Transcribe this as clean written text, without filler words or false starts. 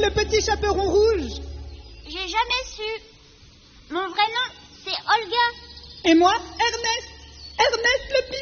le petit chaperon rouge? J'ai jamais su. Mon vrai nom, c'est Olga. Et moi, Ernest. Ernest le